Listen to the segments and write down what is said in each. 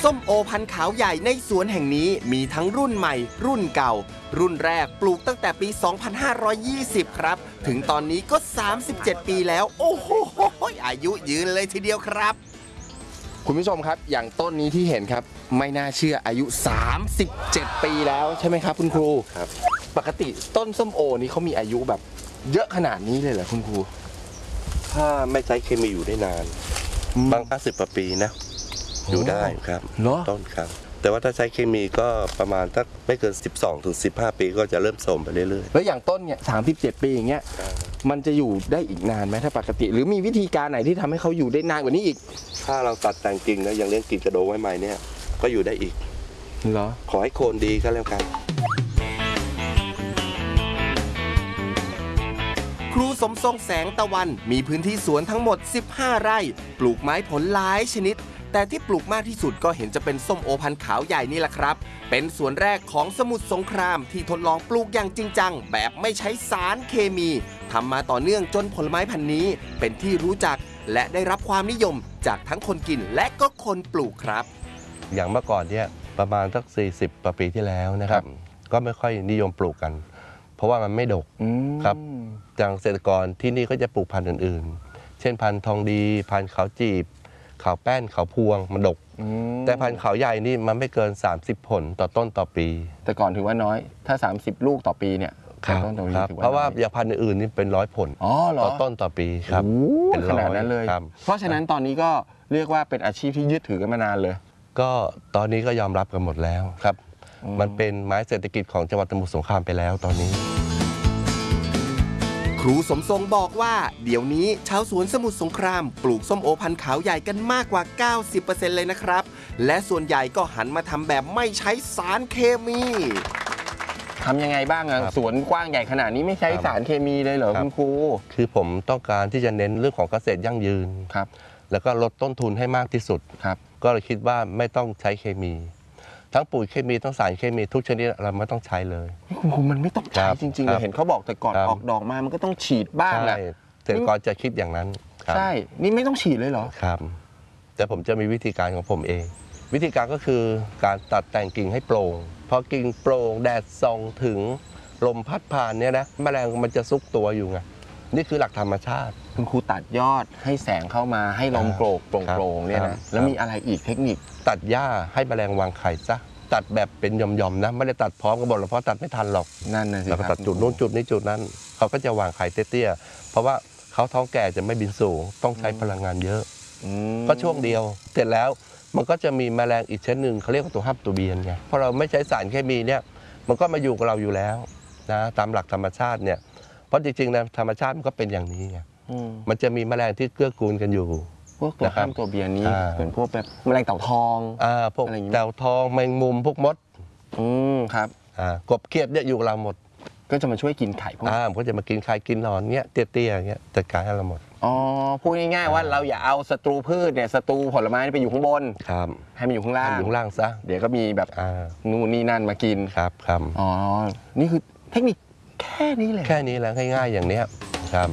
ส้มโอพันธุ์ขาวใหญ่ในสวนแห่งนี้มีทั้งรุ่นใหม่รุ่นเก่ารุ่นแรกปลูกตั้งแต่ปี 2520 ครับถึงตอนนี้ก็ 37 ปีแล้วโอ้โหอายุยืนเลยทีเดียวครับคุณผู้ชมครับอย่างต้นนี้ที่เห็นครับไม่น่าเชื่ออายุ 37 ปีแล้วใช่ไหมครับคุณครูครับปกติต้นส้มโอนี้เขามีอายุแบบเยอะขนาดนี้เลยเหรอคุณครูถ้าไม่ใช้เคมีอยู่ได้นานบาง50 กว่าปีนะอยู่ได้ครับต้นครับแต่ว่าถ้าใช้เคมีก็ประมาณสักไม่เกิน 12-15 ปีก็จะเริ่มโทรมไปเรื่อยๆแล้วอย่างต้นเนี่ย37 ปีอย่างเงี้ยมันจะอยู่ได้อีกนานไหมถ้าปกติหรือมีวิธีการไหนที่ทำให้เขาอยู่ได้นานกว่านี้อีกถ้าเราตัดแต่งกิ่งแล้วยังเลี้ยงกิ่งกระโดงไว้ใหม่เนี่ยก็อยู่ได้อีกเหรอขอให้โคนดีก็แล้วกันครูสมทรงแสงตะวันมีพื้นที่สวนทั้งหมด15 ไร่ปลูกไม้ผลหลายชนิดแต่ที่ปลูกมากที่สุดก็เห็นจะเป็นส้มโอพันธุ์ขาวใหญ่นี่แหละครับเป็นสวนแรกของสมุทรสงครามที่ทดลองปลูกอย่างจริงจังแบบไม่ใช้สารเคมีทำมาต่อเนื่องจนผลไม้พันธุ์นี้เป็นที่รู้จักและได้รับความนิยมจากทั้งคนกินและก็คนปลูกครับอย่างเมื่อก่อนเนี่ยประมาณสัก40 กว่าปีที่แล้วนะครับก็ไม่ค่อยนิยมปลูกกันเพราะว่ามันไม่ดกครับอย่างเกษตรกรที่นี่ก็จะปลูกพันธุ์อื่นๆเช่นพันธุ์ทองดีพันธุ์ขาวจีบขาวแป้นขาวพวงมันดกแต่พันธุ์ขาวใหญ่นี่มันไม่เกิน30 ผลต่อต้นต่อปีแต่ก่อนถือว่าน้อยถ้า30 ลูกต่อปีเนี่ยต้นต่อปีเพราะว่าอย่างพันธุ์อื่นนี่เป็น100 ผลต่อต้นต่อปีครับเป็นขนาดนั้นเลยเพราะฉะนั้นตอนนี้ก็เรียกว่าเป็นอาชีพที่ยึดถือกันมานานเลยก็ตอนนี้ก็ยอมรับกันหมดแล้วครับมันเป็นไม้เศรษฐกิจของจังหวัดสมุทรสงครามไปแล้วตอนนี้ครูสมทรงบอกว่าเดี๋ยวนี้ชาวสวนสมุทรสงครามปลูกส้มโอพันธุ์ขาวใหญ่กันมากกว่า 90% เลยนะครับและส่วนใหญ่ก็หันมาทำแบบไม่ใช้สารเคมีทำยังไงบ้างอะสวนกว้างใหญ่ขนาดนี้ไม่ใช้สารเคมีเลยเหรอคุณครูคือผมต้องการที่จะเน้นเรื่องของเกษตรยั่งยืนครับแล้วก็ลดต้นทุนให้มากที่สุดครับก็เลยคิดว่าไม่ต้องใช้เคมีทั้งปุ๋ยเคมีทั้งสารเคมีทุกชนิดเราไม่ต้องใช้เลยคุณครูมันไม่ต้องใช้จริงๆเลยเห็นเขาบอกแต่ก่อนออกดอกมามันก็ต้องฉีดบ้างแหละเกษตรกรจะคิดอย่างนั้นใช่นี่ไม่ต้องฉีดเลยเหรอครับแต่ผมจะมีวิธีการของผมเองวิธีการก็คือการตัดแต่งกิ่งให้โปร่งพอกิ่งโปร่งแดดส่องถึงลมพัดผ่านเนี่ยนะแมลงมันจะซุกตัวอยู่ไงนี่คือหลักธรรมชาติคุณครูตัดยอดให้แสงเข้ามาให้ลมโกรกโปร่งเนี่ยนะแล้วมีอะไรอีกเทคนิคตัดหญ้าให้แมลงวางไข่ซะตัดแบบเป็นหย่อมๆนะไม่ได้ตัดพร้อมกันหมดเพราะตัดไม่ทันหรอกนั่นนะสิเราก็ตัดจุดนู้นจุดนี้จุดนั้นเขาก็จะวางไข่เตี้ยๆเพราะว่าเขาท้องแก่จะไม่บินสูงต้องใช้พลังงานเยอะก็ช่วงเดียวเสร็จแล้วมันก็จะมีแมลงอีกชนิดหนึ่งเขาเรียกว่าตัวฮับตัวเบียนไงพอเราไม่ใช้สารเคมีเนี่ยมันก็มาอยู่กับเราอยู่แล้วนะตามหลักธรรมชาติเนี่ยเพราะจริงๆนะธรรมชาติมันก็เป็นอย่างนี้ไงมันจะมีแมลงที่เกื้อกูลกันอยู่พวกตัวข้ามตัวเบียนนี้เหมือนพวกแบบแมลงเต่าทองพวกเต่าทองแมงมุมพวกมดครับกบเขียดเนี่ยอยู่กับเราหมดก็จะมาช่วยกินไข่พวกก็จะมากินไข่กินหนอนเงี้ยเตี้ยๆเงี้ยจัดการให้เราหมดพูดง่ายๆว่าเราอย่าเอาศัตรูพืชเนี่ยศัตรูผลไม้ไปอยู่ข้างบนครับให้มันอยู่ข้างล่างอยู่ข้างล่างซะเดี๋ยวก็มีแบบนู่นนี่นั่นมากินครับครับนี่คือเทคนิคแค่นี้เลยแค่นี้แหละง่ายๆอย่างเนี้ยครับ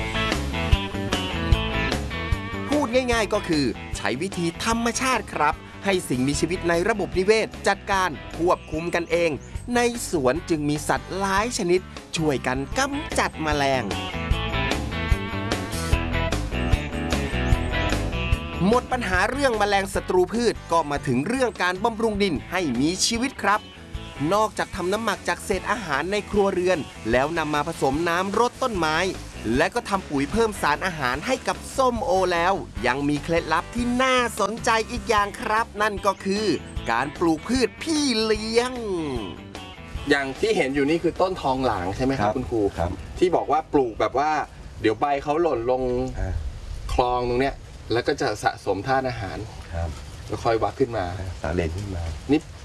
พูดง่ายๆก็คือใช้วิธีธรรมชาติครับให้สิ่งมีชีวิตในระบบนิเวศจัดการควบคุมกันเองในสวนจึงมีสัตว์หลายชนิดช่วยกันกำจัดแมลงหมดปัญหาเรื่องแมลงศัตรูพืชก็มาถึงเรื่องการบำรุงดินให้มีชีวิตครับนอกจากทำน้ำหมักจากเศษอาหารในครัวเรือนแล้วนำมาผสมน้ำรดต้นไม้และก็ทำปุ๋ยเพิ่มสารอาหารให้กับส้มโอแล้วยังมีเคล็ดลับที่น่าสนใจอีกอย่างครับนั่นก็คือการปลูกพืชพี่เลี้ยงอย่างที่เห็นอยู่นี่คือต้นทองหลางใช่ไหมครับคุณครูครับที่บอกว่าปลูกแบบว่าเดี๋ยวใบเขาหล่นลงคลองตรงเนี้ยแล้วก็จะสะสมธาตุอาหารแล้วค่อยวักขึ้นมาสาเลนขึ้นมานี่